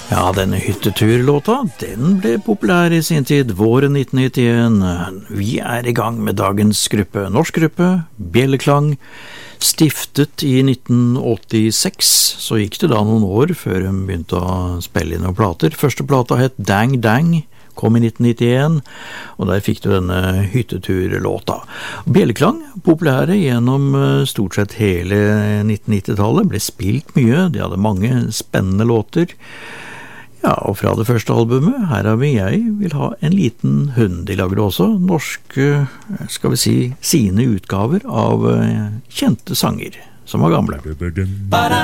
Ja, denne hytteturlåta, den ble populær i sin tid, våren 1991. Vi er i gang med dagens gruppe, norsk gruppe, Bjelleklang. Stiftet i 1986, så gikk det da noen år før hun begynte å spille inn noen plater. Første plata het Dang Dang, kom i 1991, og der fikk du denne hytteturlåta. Bjelleklang, populære gjennom stort sett hele 1990-tallet, ble spilt mye, de hadde mange spennende låter. Ja, og fra det første albumet, her har vi Jeg vil ha en liten hund. De lager også norske, skal vi si, sine utgaver av kjente sanger, som var gamle.